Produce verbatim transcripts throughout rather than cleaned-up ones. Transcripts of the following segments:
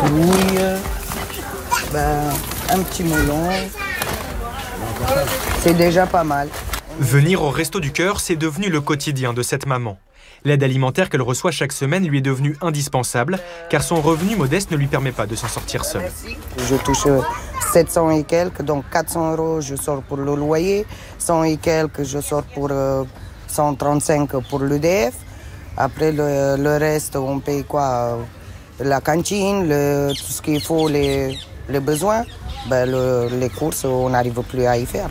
douille, ben, un petit melon. C'est déjà pas mal. Venir au Resto du Cœur, c'est devenu le quotidien de cette maman. L'aide alimentaire qu'elle reçoit chaque semaine lui est devenue indispensable, car son revenu modeste ne lui permet pas de s'en sortir seule. Je touche sept cents et quelques, donc quatre cents euros je sors pour le loyer, cent et quelques je sors pour euh, cent trente-cinq pour l'E D F. Après le, le reste, on paye quoi? La cantine, le, tout ce qu'il faut, les, les besoins. Ben le, les courses, on n'arrive plus à y faire.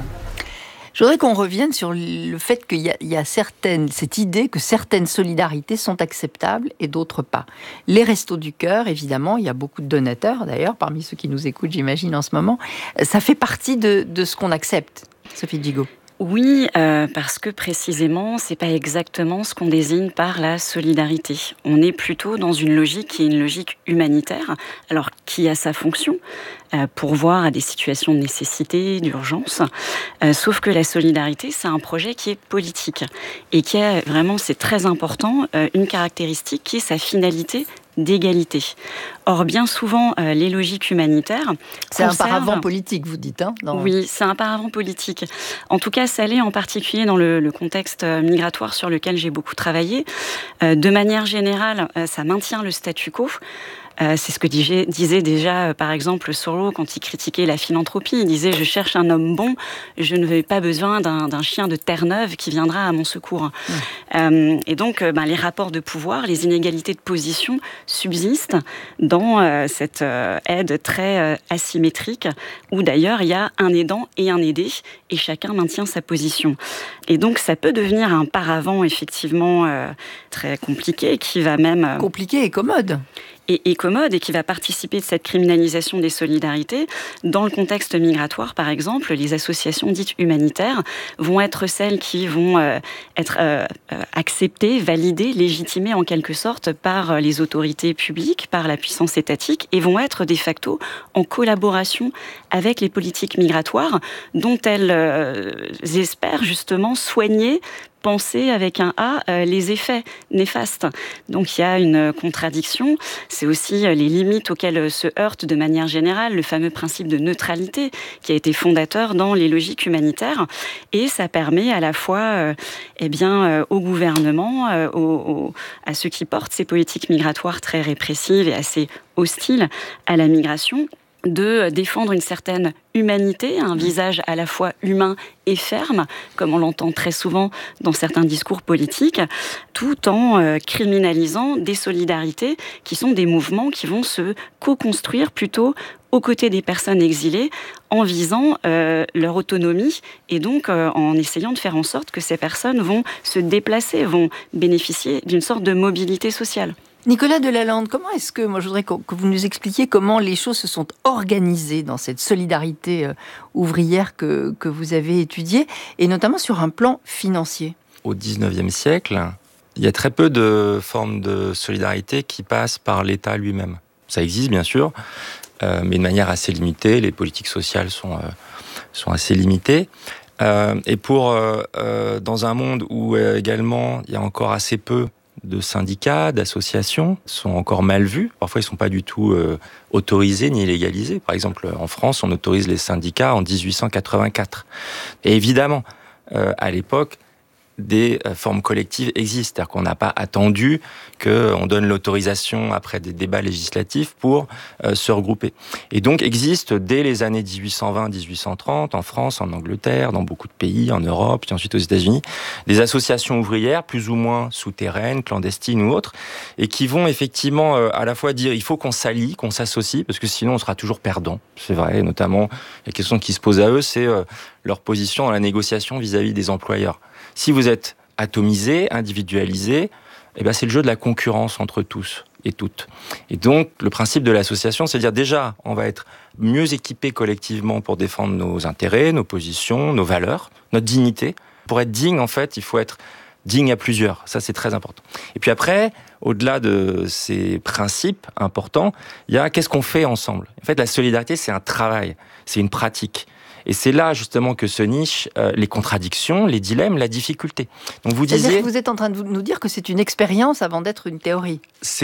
Je voudrais qu'on revienne sur le fait qu'il y a, il y a certaines, cette idée que certaines solidarités sont acceptables et d'autres pas. Les Restos du Cœur, évidemment, il y a beaucoup de donateurs, d'ailleurs, parmi ceux qui nous écoutent, j'imagine, en ce moment. Ça fait partie de, de ce qu'on accepte, Sophie Gigot. Oui, euh, parce que précisément, c'est pas exactement ce qu'on désigne par la solidarité. On est plutôt dans une logique qui est une logique humanitaire, alors qui a sa fonction, euh, pourvoir à des situations de nécessité, d'urgence. Euh, sauf que la solidarité, c'est un projet qui est politique et qui a vraiment, c'est très important, euh, une caractéristique qui est sa finalité d'égalité. Or, bien souvent, euh, les logiques humanitaires... C'est conservent... un paravent politique, vous dites, hein dans... Oui, c'est un paravent politique. En tout cas, ça l'est en particulier dans le, le contexte migratoire sur lequel j'ai beaucoup travaillé. Euh, de manière générale, euh, ça maintient le statu quo. Euh, c'est ce que disait, disait déjà, euh, par exemple, Sorow quand il critiquait la philanthropie. Il disait « Je cherche un homme bon, je ne veux pas besoin d'un, d'un chien de Terre-Neuve qui viendra à mon secours. Mmh. » euh, Et donc, euh, ben, les rapports de pouvoir, les inégalités de position subsistent dans euh, cette euh, aide très euh, asymétrique, où d'ailleurs, il y a un aidant et un aidé, et chacun maintient sa position. Et donc, ça peut devenir un paravent, effectivement, euh, très compliqué, qui va même... Euh, compliqué et commode. Et, et commode et qui va participer de cette criminalisation des solidarités. Dans le contexte migratoire, par exemple, les associations dites humanitaires vont être celles qui vont euh, être euh, acceptées, validées, légitimées en quelque sorte par les autorités publiques, par la puissance étatique, et vont être de facto en collaboration avec les politiques migratoires dont elles euh, espèrent justement soigner, penser avec un A euh, les effets néfastes. Donc il y a une contradiction. C'est aussi les limites auxquelles se heurte de manière générale le fameux principe de neutralité qui a été fondateur dans les logiques humanitaires. Et ça permet à la fois euh, eh bien, euh, au gouvernement, euh, au, au, à ceux qui portent ces politiques migratoires très répressives et assez hostiles à la migration, de défendre une certaine humanité, un visage à la fois humain et ferme, comme on l'entend très souvent dans certains discours politiques, tout en euh, criminalisant des solidarités qui sont des mouvements qui vont se co-construire plutôt aux côtés des personnes exilées en visant euh, leur autonomie et donc euh, en essayant de faire en sorte que ces personnes vont se déplacer, vont bénéficier d'une sorte de mobilité sociale. Nicolas Delalande, comment est-ce que, moi je voudrais que vous nous expliquiez comment les choses se sont organisées dans cette solidarité ouvrière que, que vous avez étudiée, et notamment sur un plan financier. Au dix-neuvième siècle, il y a très peu de formes de solidarité qui passent par l'État lui-même. Ça existe bien sûr, euh, mais de manière assez limitée, les politiques sociales sont, euh, sont assez limitées. Euh, et pour, euh, euh, dans un monde où euh, également il y a encore assez peu de syndicats, d'associations, sont encore mal vus. Parfois, ils ne sont pas du tout euh, autorisés ni légalisés. Par exemple, en France, on autorise les syndicats en dix-huit cent quatre-vingt-quatre. Et évidemment, euh, à l'époque, des formes collectives existent. C'est-à-dire qu'on n'a pas attendu qu'on donne l'autorisation après des débats législatifs pour euh, se regrouper. Et donc existent dès les années dix-huit cent vingt dix-huit cent trente, en France, en Angleterre, dans beaucoup de pays, en Europe, puis ensuite aux États-Unis, des associations ouvrières plus ou moins souterraines, clandestines ou autres, et qui vont effectivement euh, à la fois dire il faut qu'on s'allie, qu'on s'associe, parce que sinon on sera toujours perdant. C'est vrai, notamment la question qui se pose à eux, c'est euh, leur position dans la négociation vis-à-vis des employeurs. Si vous êtes atomisé, individualisé, eh ben c'est le jeu de la concurrence entre tous et toutes. Et donc, le principe de l'association, c'est de dire déjà, on va être mieux équipés collectivement pour défendre nos intérêts, nos positions, nos valeurs, notre dignité. Pour être digne, en fait, il faut être digne à plusieurs. Ça, c'est très important. Et puis après, au-delà de ces principes importants, il y a qu'est-ce qu'on fait ensemble. En fait, la solidarité, c'est un travail, c'est une pratique. Et c'est là, justement, que se nichent euh, les contradictions, les dilemmes, la difficulté. Donc vous disiez... C'est-à-dire que vous êtes en train de nous dire que c'est une expérience avant d'être une théorie. C'est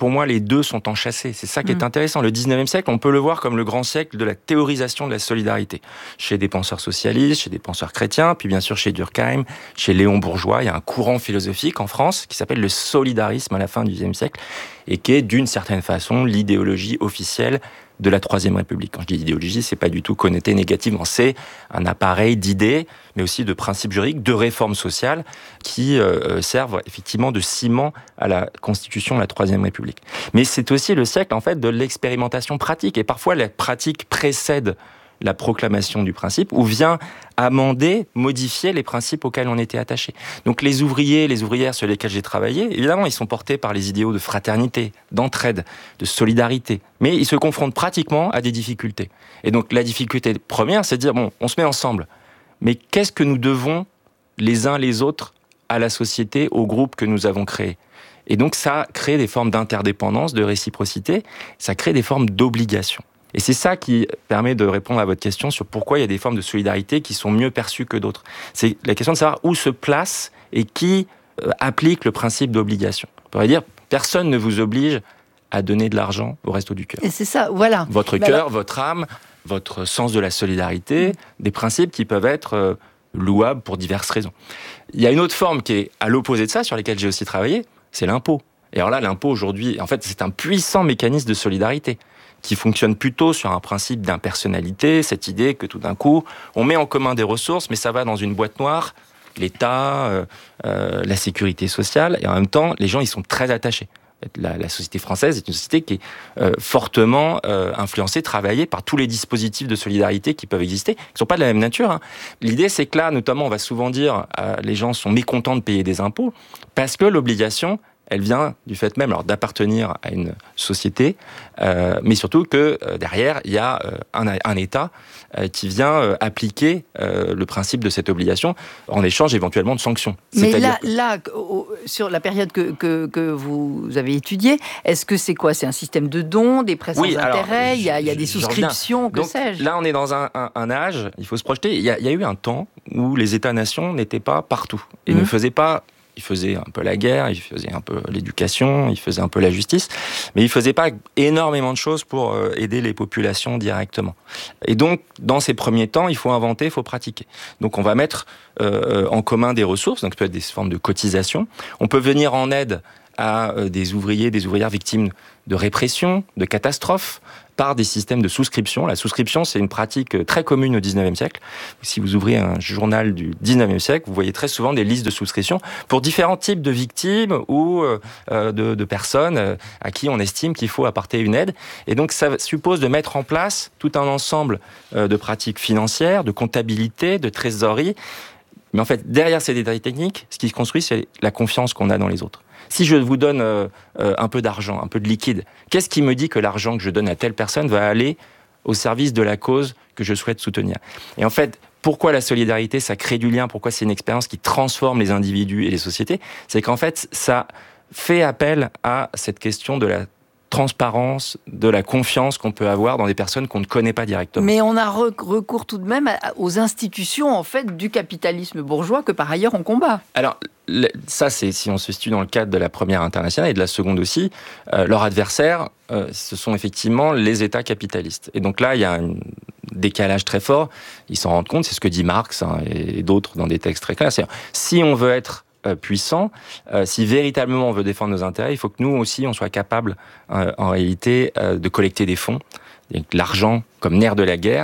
pour moi, les deux sont enchâssés. C'est ça qui est intéressant. Le dix-neuvième siècle, on peut le voir comme le grand siècle de la théorisation de la solidarité. Chez des penseurs socialistes, chez des penseurs chrétiens, puis bien sûr chez Durkheim, chez Léon Bourgeois, il y a un courant philosophique en France qui s'appelle le solidarisme à la fin du dix-neuvième siècle et qui est d'une certaine façon l'idéologie officielle de la Troisième République. Quand je dis idéologie, c'est pas du tout connoté négativement. C'est un appareil d'idées, mais aussi de principes juridiques, de réformes sociales qui euh, servent effectivement de ciment à la constitution de la Troisième République. Mais c'est aussi le siècle, en fait, de l'expérimentation pratique. Et parfois, la pratique précède la proclamation du principe, ou vient amender, modifier les principes auxquels on était attaché. Donc les ouvriers, les ouvrières sur lesquels j'ai travaillé, évidemment, ils sont portés par les idéaux de fraternité, d'entraide, de solidarité, mais ils se confrontent pratiquement à des difficultés. Et donc la difficulté première, c'est de dire, bon, on se met ensemble, mais qu'est-ce que nous devons les uns les autres à la société, au groupe que nous avons créé ? Et donc ça crée des formes d'interdépendance, de réciprocité, ça crée des formes d'obligation. Et c'est ça qui permet de répondre à votre question sur pourquoi il y a des formes de solidarité qui sont mieux perçues que d'autres. C'est la question de savoir où se place et qui euh, applique le principe d'obligation. On pourrait dire, personne ne vous oblige à donner de l'argent au Resto du Cœur. Et c'est ça, voilà. Votre Mais cœur, alors... votre âme, votre sens de la solidarité, mmh. des principes qui peuvent être euh, louables pour diverses raisons. Il y a une autre forme qui est à l'opposé de ça, sur laquelle j'ai aussi travaillé, c'est l'impôt. Et alors là, l'impôt aujourd'hui, en fait, c'est un puissant mécanisme de solidarité qui fonctionne plutôt sur un principe d'impersonnalité, cette idée que tout d'un coup, on met en commun des ressources, mais ça va dans une boîte noire, l'État, euh, euh, la sécurité sociale, et en même temps, les gens, ils sont très attachés. La, la société française est une société qui est euh, fortement euh, influencée, travaillée par tous les dispositifs de solidarité qui peuvent exister, qui ne sont pas de la même nature. Hein. L'idée, c'est que là, notamment, on va souvent dire, euh, les gens sont mécontents de payer des impôts, parce que l'obligation, elle vient du fait même alors, d'appartenir à une société, euh, mais surtout que euh, derrière, il y a euh, un, un État euh, qui vient euh, appliquer euh, le principe de cette obligation en échange éventuellement de sanctions. Mais là, que... là, sur la période que, que, que vous avez étudiée, est-ce que c'est quoi ? C'est un système de dons, des prêts sans oui, alors, intérêt, il y, a, il y a des je, souscriptions, que Donc, sais-je ? Là, on est dans un, un, un âge, il faut se projeter, il y a, il y a eu un temps où les États-nations n'étaient pas partout et mmh. ne faisaient pas... Il faisait un peu la guerre, il faisait un peu l'éducation, il faisait un peu la justice, mais il faisait pas énormément de choses pour aider les populations directement. Et donc, dans ces premiers temps, il faut inventer, il faut pratiquer. Donc, on va mettre euh, en commun des ressources, donc ça peut être des formes de cotisation. On peut venir en aide à des ouvriers, des ouvrières victimes de répression, de catastrophes, par des systèmes de souscription. La souscription, c'est une pratique très commune au dix-neuvième siècle. Si vous ouvrez un journal du dix-neuvième siècle, vous voyez très souvent des listes de souscription pour différents types de victimes ou euh, de, de personnes à qui on estime qu'il faut apporter une aide. Et donc, ça suppose de mettre en place tout un ensemble de pratiques financières, de comptabilité, de trésorerie. Mais en fait, derrière ces détails techniques, ce qui se construit, c'est la confiance qu'on a dans les autres. Si je vous donne euh, euh, un peu d'argent, un peu de liquide, qu'est-ce qui me dit que l'argent que je donne à telle personne va aller au service de la cause que je souhaite soutenir ? Et en fait, pourquoi la solidarité, ça crée du lien ? Pourquoi c'est une expérience qui transforme les individus et les sociétés ? C'est qu'en fait, ça fait appel à cette question de la transparence, de la confiance qu'on peut avoir dans des personnes qu'on ne connaît pas directement. Mais on a recours tout de même aux institutions en fait du capitalisme bourgeois que par ailleurs on combat. Alors ça, c'est si on se situe dans le cadre de la première internationale et de la seconde aussi, euh, leur adversaire, euh, ce sont effectivement les États capitalistes. Et donc là, il y a un décalage très fort. Ils s'en rendent compte, c'est ce que dit Marx hein, et d'autres dans des textes très clairs. C'est si on veut être puissant, euh, si véritablement on veut défendre nos intérêts, il faut que nous aussi on soit capable euh, en réalité euh, de collecter des fonds, l'argent comme nerf de la guerre.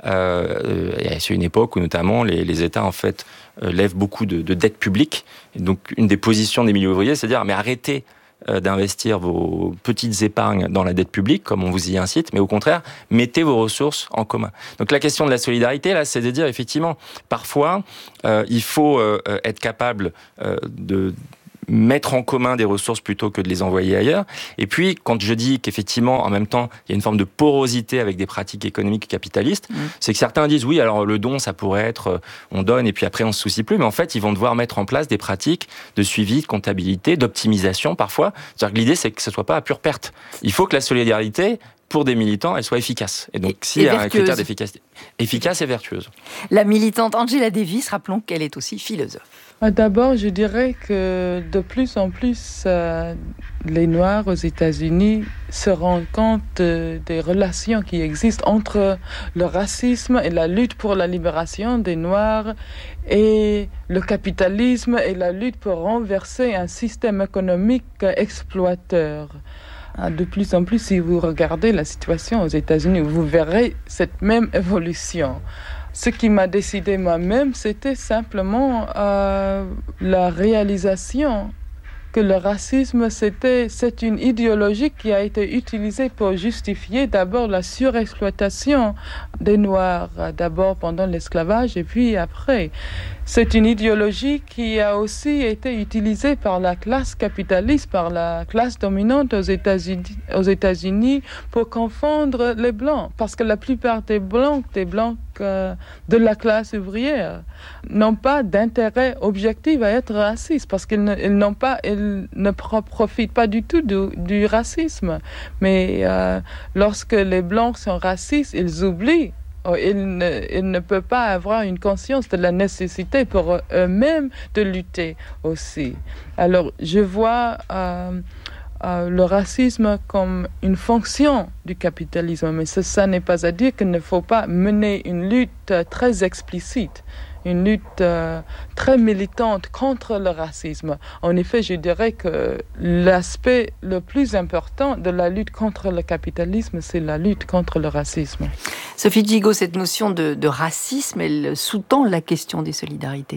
Euh, et c'est une époque où notamment les, les États en fait euh, lèvent beaucoup de, de dettes publiques. Et donc une des positions des milieux ouvriers, c'est de dire mais arrêtez d'investir vos petites épargnes dans la dette publique, comme on vous y incite, mais au contraire, mettez vos ressources en commun. Donc la question de la solidarité, là, c'est de dire, effectivement, parfois, euh, il faut euh, être capable euh, de mettre en commun des ressources plutôt que de les envoyer ailleurs. Et puis, quand je dis qu'effectivement, en même temps, il y a une forme de porosité avec des pratiques économiques capitalistes, mmh. c'est que certains disent, oui, alors le don, ça pourrait être, euh, on donne et puis après on se soucie plus, mais en fait, ils vont devoir mettre en place des pratiques de suivi, de comptabilité, d'optimisation parfois. C'est-à-dire que l'idée, c'est que ce soit pas à pure perte. Il faut que la solidarité pour des militants, elle soit efficace. Et donc, et, s'il y a un critère d'efficacité, efficace et vertueuse. La militante Angela Davis, rappelons qu'elle est aussi philosophe. D'abord, je dirais que de plus en plus, euh, les Noirs aux États-Unis se rendent compte de, des relations qui existent entre le racisme et la lutte pour la libération des Noirs et le capitalisme et la lutte pour renverser un système économique exploiteur. De plus en plus, si vous regardez la situation aux États-Unis, vous verrez cette même évolution. Ce qui m'a décidé moi-même, c'était simplement euh, la réalisation que le racisme, c'était, c'est une idéologie qui a été utilisée pour justifier d'abord la surexploitation des Noirs, d'abord pendant l'esclavage et puis après. C'est une idéologie qui a aussi été utilisée par la classe capitaliste, par la classe dominante aux États-Unis, aux États-Unis pour confondre les Blancs. Parce que la plupart des Blancs, des Blancs euh, de la classe ouvrière, n'ont pas d'intérêt objectif à être racistes parce qu'ils ne, ils n'ont pas, ils ne profitent pas du tout du, du racisme. Mais euh, lorsque les Blancs sont racistes, ils oublient. Ils ne, ils ne peuvent pas avoir une conscience de la nécessité pour eux-mêmes de lutter aussi. Alors, je vois euh, euh, le racisme comme une fonction du capitalisme, mais ça, ça n'est pas à dire qu'il ne faut pas mener une lutte très explicite, une lutte euh, très militante contre le racisme. En effet, je dirais que l'aspect le plus important de la lutte contre le capitalisme, c'est la lutte contre le racisme. Sophie Gigot, cette notion de, de racisme, elle sous-tend la question des solidarités.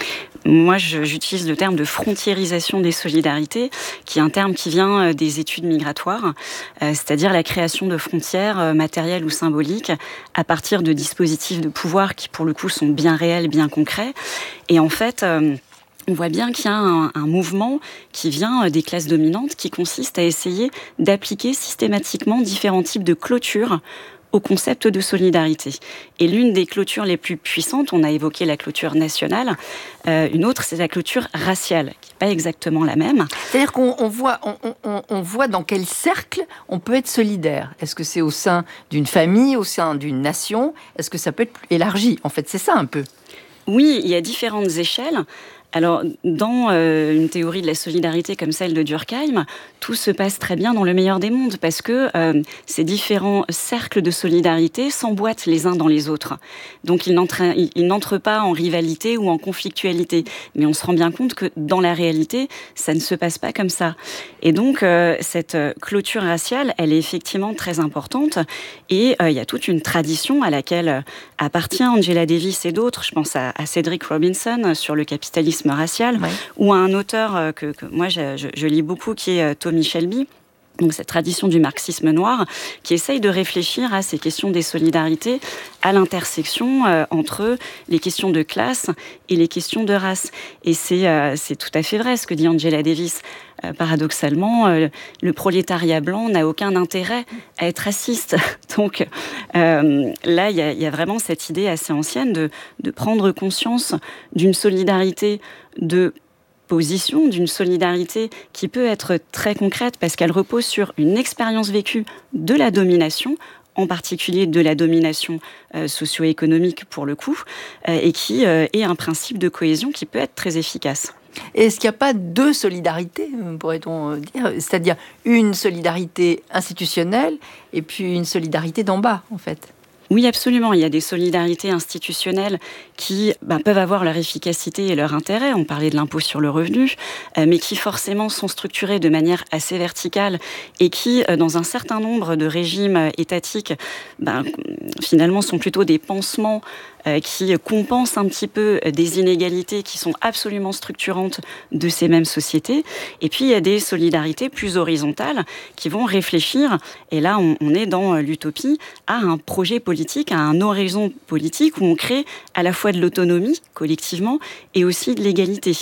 Moi, je, j'utilise le terme de frontiérisation des solidarités, qui est un terme qui vient des études migratoires, euh, c'est-à-dire la création de frontières euh, matérielles ou symboliques à partir de dispositifs de pouvoir qui, pour le coup, sont bien réels, bien concrets. Et en fait, euh, on voit bien qu'il y a un, un mouvement qui vient des classes dominantes, qui consiste à essayer d'appliquer systématiquement différents types de clôtures au concept de solidarité. Et l'une des clôtures les plus puissantes, on a évoqué la clôture nationale, euh, une autre, c'est la clôture raciale, qui n'est pas exactement la même. C'est-à-dire qu'on on voit, on, on, on voit dans quel cercle on peut être solidaire. Est-ce que c'est au sein d'une famille, au sein d'une nation ? Est-ce que ça peut être plus élargi ? En fait, c'est ça un peu. Oui, il y a différentes échelles. Alors, dans euh, une théorie de la solidarité comme celle de Durkheim, tout se passe très bien dans le meilleur des mondes parce que euh, ces différents cercles de solidarité s'emboîtent les uns dans les autres. Donc, ils n'entrent, ils n'entrent pas en rivalité ou en conflictualité. Mais on se rend bien compte que dans la réalité, ça ne se passe pas comme ça. Et donc, euh, cette clôture raciale, elle est effectivement très importante. Et euh, il y a toute une tradition à laquelle appartient Angela Davis et d'autres. Je pense à, à Cedric Robinson sur le capitalisme racial, ouais. Ou à un auteur que, que moi je, je, je lis beaucoup qui est Tommy Shelby, donc cette tradition du marxisme noir, qui essaye de réfléchir à ces questions des solidarités à l'intersection euh, entre les questions de classe et les questions de race. Et c'est, euh, c'est tout à fait vrai ce que dit Angela Davis. Euh, paradoxalement, euh, le prolétariat blanc n'a aucun intérêt à être raciste. Donc euh, là, il y, y a vraiment cette idée assez ancienne de, de prendre conscience d'une solidarité de position, d'une solidarité qui peut être très concrète parce qu'elle repose sur une expérience vécue de la domination, en particulier de la domination euh, socio-économique pour le coup, euh, et qui euh, est un principe de cohésion qui peut être très efficace. Et est-ce qu'il n'y a pas deux solidarités, pourrait-on dire ? C'est-à-dire une solidarité institutionnelle et puis une solidarité d'en bas, en fait ? Oui, absolument. Il y a des solidarités institutionnelles qui ben, peuvent avoir leur efficacité et leur intérêt. On parlait de l'impôt sur le revenu, euh, mais qui forcément sont structurées de manière assez verticale et qui, euh, dans un certain nombre de régimes étatiques, ben, finalement sont plutôt des pansements euh, qui compensent un petit peu des inégalités qui sont absolument structurantes de ces mêmes sociétés. Et puis, il y a des solidarités plus horizontales qui vont réfléchir, et là, on, on est dans l'utopie, à un projet politique à un horizon politique où on crée à la fois de l'autonomie collectivement et aussi de l'égalité.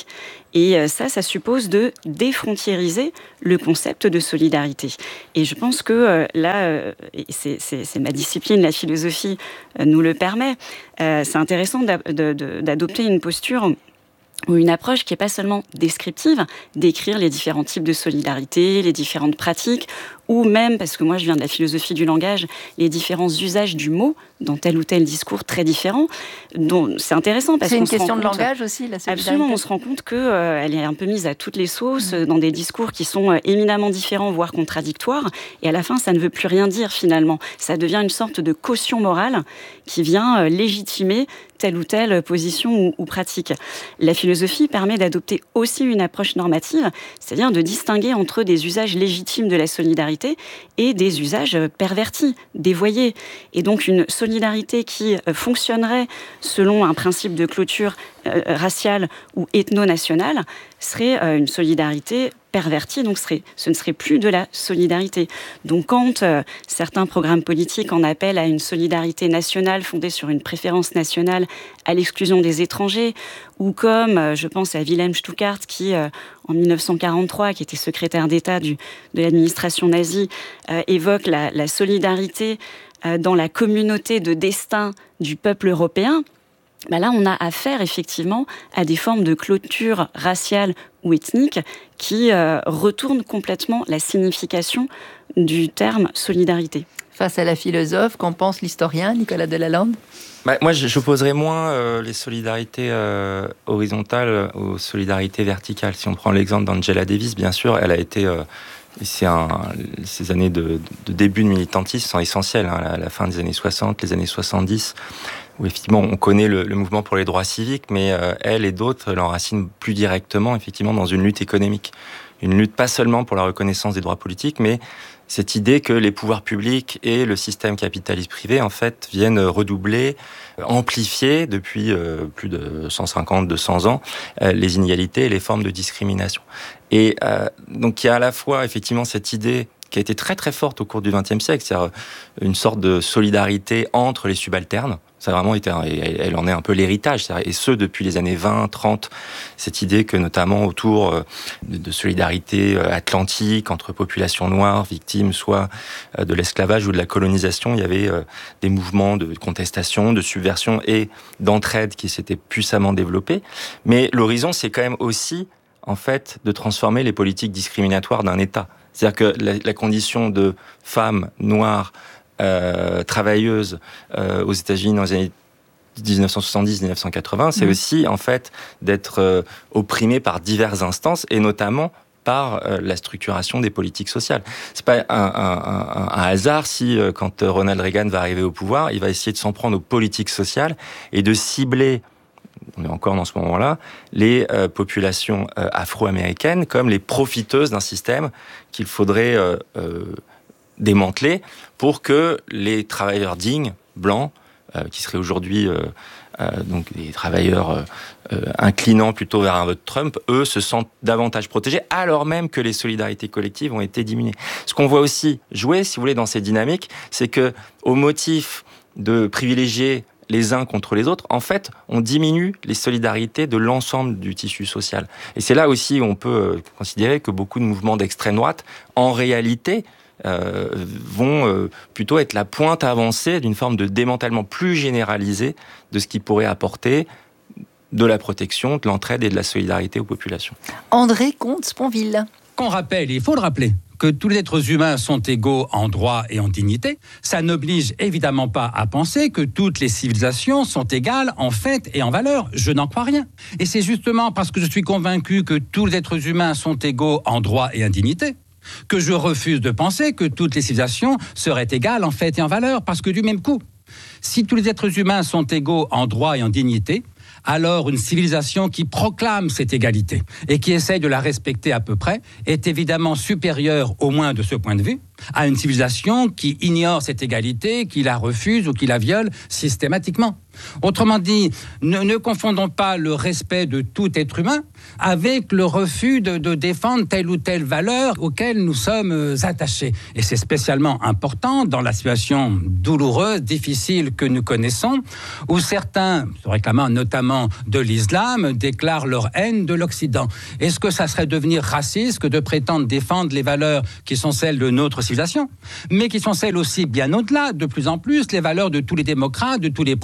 Et ça, ça suppose de défrontiériser le concept de solidarité. Et je pense que là, c'est, c'est, c'est ma discipline, la philosophie nous le permet, c'est intéressant d'adopter une posture ou une approche qui n'est pas seulement descriptive, d'écrire les différents types de solidarité, les différentes pratiques, ou même, parce que moi je viens de la philosophie du langage, les différents usages du mot dans tel ou tel discours très différent. Donc, c'est intéressant parce c'est qu'on une question de compte, langage aussi, la solidarité. Absolument, on se rend compte qu'elle euh, est un peu mise à toutes les sauces, mmh. dans des discours qui sont euh, éminemment différents, voire contradictoires, et à la fin, ça ne veut plus rien dire finalement. Ça devient une sorte de caution morale qui vient euh, légitimer telle ou telle position ou, ou pratique. La philosophie permet d'adopter aussi une approche normative, c'est-à-dire de distinguer entre des usages légitimes de la solidarité et des usages pervertis, dévoyés. Et donc une solidarité qui fonctionnerait selon un principe de clôture euh, raciale ou ethno-nationale serait euh, une solidarité pervertie, donc serait, ce ne serait plus de la solidarité. Donc quand euh, certains programmes politiques en appellent à une solidarité nationale fondée sur une préférence nationale à l'exclusion des étrangers, ou comme, euh, je pense à Wilhelm Stuckart qui, euh, en dix-neuf cent quarante-trois, qui était secrétaire d'État du, de l'administration nazie, euh, évoque la, la solidarité euh, dans la communauté de destin du peuple européen, ben là, on a affaire effectivement à des formes de clôture raciale ou ethnique qui euh, retournent complètement la signification du terme solidarité. Face à la philosophe, qu'en pense l'historien Nicolas Delalande ? Bah, moi, j'opposerais moins euh, les solidarités euh, horizontales aux solidarités verticales. Si on prend l'exemple d'Angela Davis, bien sûr, elle a été... Euh, c'est un, ces années de, de début de militantisme sont essentielles, hein, la, la fin des années soixante, les années soixante-dix, où effectivement on connaît le, le mouvement pour les droits civiques, mais euh, elle et d'autres l'enracinent plus directement effectivement dans une lutte économique. Une lutte pas seulement pour la reconnaissance des droits politiques, mais cette idée que les pouvoirs publics et le système capitaliste privé, en fait, viennent redoubler, amplifier depuis euh, plus de cent cinquante à deux cents ans euh, les inégalités et les formes de discrimination. Et euh, donc il y a à la fois effectivement cette idée qui a été très très forte au cours du vingtième siècle, c'est-à-dire une sorte de solidarité entre les subalternes. Ça a vraiment été, elle en est un peu l'héritage, et ce depuis les années vingt, trente, cette idée que notamment autour de solidarité atlantique entre populations noires, victimes soit de l'esclavage ou de la colonisation, il y avait des mouvements de contestation, de subversion et d'entraide qui s'étaient puissamment développés. Mais l'horizon, c'est quand même aussi, en fait, de transformer les politiques discriminatoires d'un État. C'est-à-dire que la, la condition de femme noire, euh, travailleuse euh, aux États-Unis dans les années dix-neuf cent soixante-dix à dix-neuf cent quatre-vingts, c'est mmh. aussi en fait d'être euh, opprimée par diverses instances et notamment par euh, la structuration des politiques sociales. C'est pas un, un, un, un hasard si, euh, quand Ronald Reagan va arriver au pouvoir, il va essayer de s'en prendre aux politiques sociales et de cibler, on est encore dans ce moment-là, les euh, populations euh, afro-américaines comme les profiteuses d'un système qu'il faudrait euh, euh, démanteler pour que les travailleurs dignes, blancs, euh, qui seraient aujourd'hui euh, euh, donc des travailleurs euh, euh, inclinant plutôt vers un vote Trump, eux se sentent davantage protégés, alors même que les solidarités collectives ont été diminuées. Ce qu'on voit aussi jouer, si vous voulez, dans ces dynamiques, c'est que au motif de privilégier les uns contre les autres, en fait, on diminue les solidarités de l'ensemble du tissu social. Et c'est là aussi où on peut considérer que beaucoup de mouvements d'extrême droite, en réalité, euh, vont euh, plutôt être la pointe avancée d'une forme de démantèlement plus généralisé de ce qui pourrait apporter de la protection, de l'entraide et de la solidarité aux populations. André Comte-Sponville. Qu'on rappelle, il faut le rappeler, que tous les êtres humains sont égaux en droit et en dignité, ça n'oblige évidemment pas à penser que toutes les civilisations sont égales en fait et en valeur. Je n'en crois rien. Et c'est justement parce que je suis convaincu que tous les êtres humains sont égaux en droit et en dignité que je refuse de penser que toutes les civilisations seraient égales en fait et en valeur, parce que du même coup, si tous les êtres humains sont égaux en droit et en dignité, alors une civilisation qui proclame cette égalité et qui essaye de la respecter à peu près est évidemment supérieure, au moins de ce point de vue, à une civilisation qui ignore cette égalité, qui la refuse ou qui la viole systématiquement. Autrement dit, ne, ne confondons pas le respect de tout être humain avec le refus de, de défendre telle ou telle valeur auquel nous sommes attachés. Et c'est spécialement important dans la situation douloureuse, difficile que nous connaissons, où certains, se réclamant notamment de l'islam, déclarent leur haine de l'Occident. Est-ce que ça serait devenir raciste que de prétendre défendre les valeurs qui sont celles de notre civilisation, mais qui sont celles aussi, bien au-delà, de plus en plus, les valeurs de tous les démocrates, de tous les progressistes,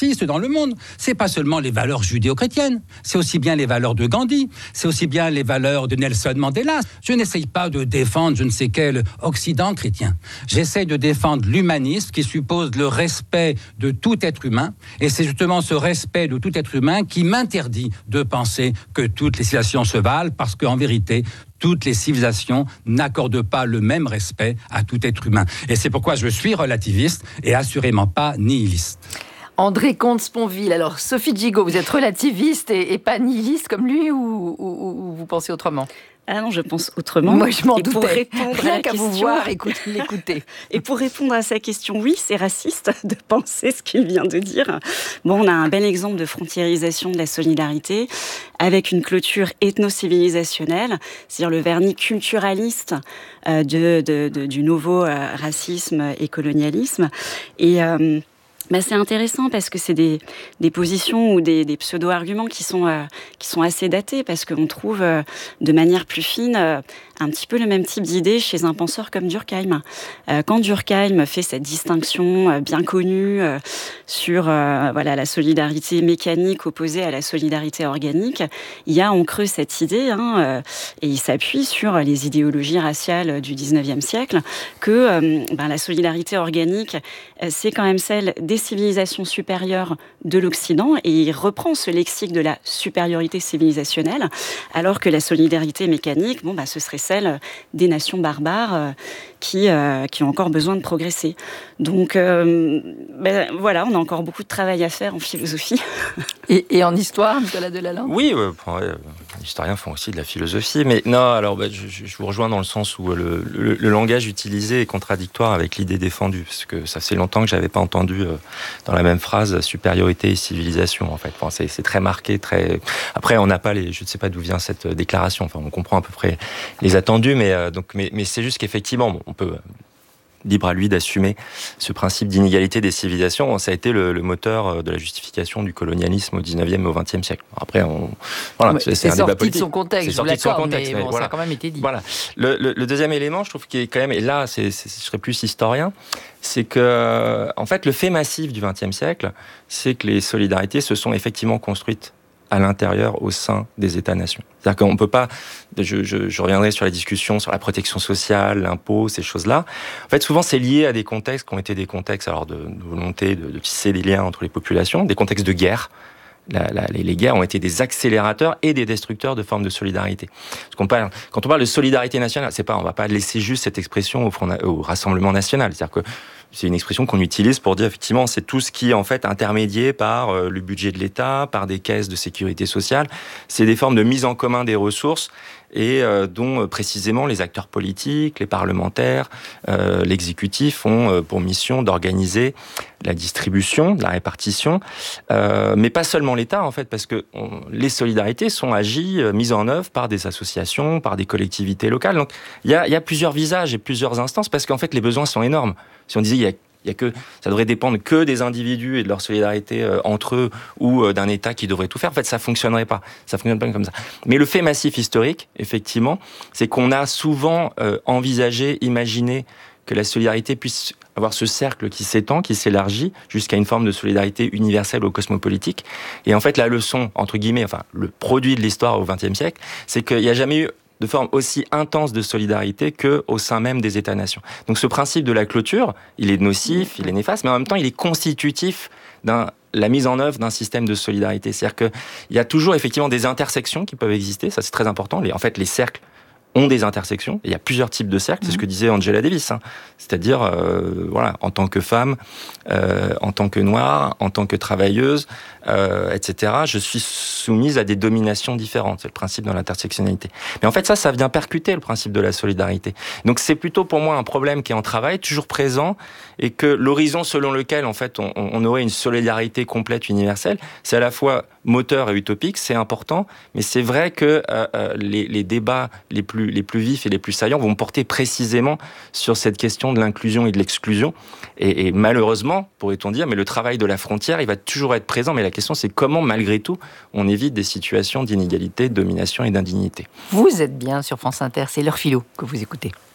racistes dans le monde. C'est pas seulement les valeurs judéo-chrétiennes, c'est aussi bien les valeurs de Gandhi, c'est aussi bien les valeurs de Nelson Mandela. Je n'essaye pas de défendre je ne sais quel Occident chrétien. J'essaie de défendre l'humanisme qui suppose le respect de tout être humain, et c'est justement ce respect de tout être humain qui m'interdit de penser que toutes les civilisations se valent, parce qu'en vérité, toutes les civilisations n'accordent pas le même respect à tout être humain. Et c'est pourquoi je suis relativiste et assurément pas nihiliste. André Comte-Sponville, alors Sophie Gigot, vous êtes relativiste et, et pas nihiliste comme lui, ou, ou, ou vous pensez autrement ? Ah non, je pense autrement. Moi, je m'en et doutais. Pour répondre Rien à la qu'à question... vous voir, écoute, l'écouter. Et pour répondre à sa question, oui, c'est raciste de penser ce qu'il vient de dire. Bon, on a un bel exemple de frontiérisation de la solidarité avec une clôture ethno-civilisationnelle, c'est-à-dire le vernis culturaliste euh, de, de, de, du nouveau euh, racisme et colonialisme. Et... Euh, Bah, c'est intéressant parce que c'est des, des positions ou des, des pseudo-arguments qui sont, euh, qui sont assez datés, parce qu'on trouve euh, de manière plus fine euh, un petit peu le même type d'idée chez un penseur comme Durkheim. Euh, quand Durkheim fait cette distinction euh, bien connue euh, sur euh, voilà, la solidarité mécanique opposée à la solidarité organique, il y a en creux cette idée, hein, euh, et il s'appuie sur les idéologies raciales du dix-neuvième siècle, que euh, ben, la solidarité organique, euh, c'est quand même celle des civilisations supérieures de l'Occident, et il reprend ce lexique de la supériorité civilisationnelle, alors que la solidarité mécanique, bon, bah, ce serait celle des nations barbares euh, qui, euh, qui ont encore besoin de progresser. Donc euh, ben, voilà, on a encore beaucoup de travail à faire en philosophie. Et, et en histoire, Nicolas Delalande ? Oui, euh, ouais, les historiens font aussi de la philosophie, mais non, alors bah, je, je vous rejoins dans le sens où le, le, le langage utilisé est contradictoire avec l'idée défendue, parce que ça fait longtemps que j'avais pas entendu euh, dans la même phrase supériorité et civilisation, en fait. Enfin, c'est, c'est très marqué, très... Après, on n'a pas les... Je ne sais pas d'où vient cette déclaration, enfin, on comprend à peu près les attendus, mais, euh, donc, mais, mais c'est juste qu'effectivement, bon, on peut... libre à lui d'assumer ce principe d'inégalité des civilisations. Ça a été le, le moteur de la justification du colonialisme au dix-neuvième et au vingtième siècle. Après, on, voilà, c'est, c'est, c'est un débat politique. De son contexte, c'est sorti de son contexte, mais, mais bon, voilà. Ça a quand même été dit. Voilà. Le, le, le deuxième élément, je trouve qu'il est quand même, et là, c'est, c'est, je serais plus historien, c'est que, en fait, le fait massif du vingtième siècle, c'est que les solidarités se sont effectivement construites à l'intérieur, au sein des États-nations. C'est-à-dire qu'on ne peut pas... Je, je, je reviendrai sur la discussion sur la protection sociale, l'impôt, ces choses-là. En fait, souvent, c'est lié à des contextes qui ont été des contextes alors de, de volonté de, de tisser des liens entre les populations, des contextes de guerre. La, la, les, les guerres ont été des accélérateurs et des destructeurs de formes de solidarité. Parce qu'on parle, quand on parle de solidarité nationale, c'est pas, on va pas laisser juste cette expression au, Front, au Rassemblement national. C'est-à-dire que c'est une expression qu'on utilise pour dire effectivement c'est tout ce qui est en fait intermédié par euh, le budget de l'État, par des caisses de sécurité sociale. C'est des formes de mise en commun des ressources et euh, dont euh, précisément les acteurs politiques, les parlementaires, euh, l'exécutif ont euh, pour mission d'organiser la distribution, la répartition, euh, mais pas seulement l'État en fait, parce que on, les solidarités sont agies, euh, mises en œuvre par des associations, par des collectivités locales. Donc il y a, y a plusieurs visages et plusieurs instances, parce qu'en fait les besoins sont énormes. Si on disait il y a Il y a que, ça devrait dépendre que des individus et de leur solidarité euh, entre eux ou euh, d'un État qui devrait tout faire. En fait, ça fonctionnerait pas. Ça fonctionne pas comme ça. Mais le fait massif historique, effectivement, c'est qu'on a souvent euh, envisagé, imaginé que la solidarité puisse avoir ce cercle qui s'étend, qui s'élargit jusqu'à une forme de solidarité universelle ou cosmopolitique. Et en fait, la leçon, entre guillemets, enfin, le produit de l'histoire au vingtième siècle, c'est qu'il n'y a jamais eu de forme aussi intense de solidarité qu'au sein même des États-nations. Donc ce principe de la clôture, il est nocif, il est néfaste, mais en même temps, il est constitutif de la mise en œuvre d'un système de solidarité. C'est-à-dire qu'il y a toujours effectivement des intersections qui peuvent exister, ça c'est très important. Les, en fait, les cercles ont des intersections. Il y a plusieurs types de cercles, c'est ce que disait Angela Davis. Hein. C'est-à-dire, euh, voilà, en tant que femme, euh, en tant que noire, en tant que travailleuse, euh, et cetera, je suis soumise à des dominations différentes. C'est le principe de l'intersectionnalité. Mais en fait, ça, ça vient percuter le principe de la solidarité. Donc, c'est plutôt pour moi un problème qui est en travail, toujours présent, et que l'horizon selon lequel, en fait, on, on aurait une solidarité complète, universelle, c'est à la fois moteur et utopique, c'est important, mais c'est vrai que euh, euh, les, les débats les plus les plus vifs et les plus saillants vont porter précisément sur cette question de l'inclusion et de l'exclusion. Et, et malheureusement, pourrait-on dire, mais le travail de la frontière, il va toujours être présent. Mais la question, c'est comment, malgré tout, on évite des situations d'inégalité, de domination et d'indignité. Vous êtes bien sur France Inter, c'est l'heure philo que vous écoutez.